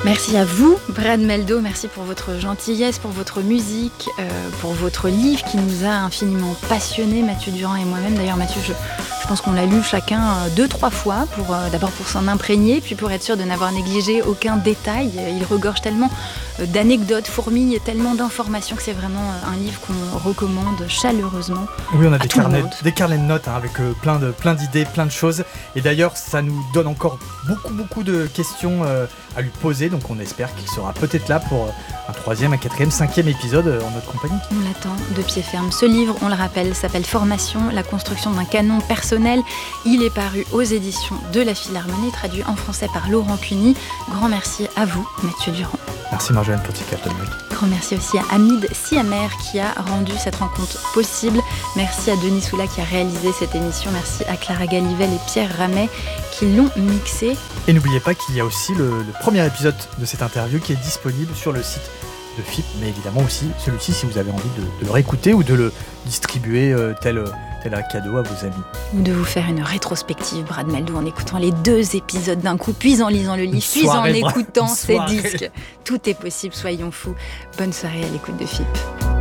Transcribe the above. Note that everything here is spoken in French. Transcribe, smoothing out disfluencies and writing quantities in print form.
Merci à vous, Brad Meldo. Merci pour votre gentillesse, pour votre musique, pour votre livre qui nous a infiniment passionnés, Mathieu Durand et moi-même. D'ailleurs, Mathieu, je pense qu'on l'a lu chacun 2-3 fois, d'abord pour s'en imprégner, puis pour être sûr de n'avoir négligé aucun détail. Il regorge tellement d'anecdotes, fourmille, tellement d'informations que c'est vraiment un livre qu'on recommande chaleureusement. Oui, on a des carnets de notes avec plein d'idées, plein de choses. Et d'ailleurs, ça nous donne encore beaucoup de questions à lui poser. Donc on espère qu'il sera peut-être là pour un 3e, un 4e, 5e épisode en notre compagnie. On l'attend de pied ferme. Ce livre, on le rappelle, s'appelle Formation, la construction d'un canon personnel. Il est paru aux éditions de la Philharmonie, traduit en français par Laurent Cuny. Grand merci à vous, Mathieu Durand. Merci Marjolaine pour tes cartes. Grand merci aussi à Hamid Siamer qui a rendu cette rencontre possible. Merci à Denis Soula qui a réalisé cette émission. Merci à Clara Galivel et Pierre Ramet qui l'ont mixé. Et n'oubliez pas qu'il y a aussi le premier épisode de cette interview qui est disponible sur le site de FIP, mais évidemment aussi celui-ci si vous avez envie de le réécouter ou de le distribuer tel un cadeau à vos amis. Ou de vous faire une rétrospective, Brad Meldo, en écoutant les 2 épisodes d'un coup, puis en lisant le livre, puis en écoutant ces disques. Tout est possible, soyons fous. Bonne soirée à l'écoute de FIP.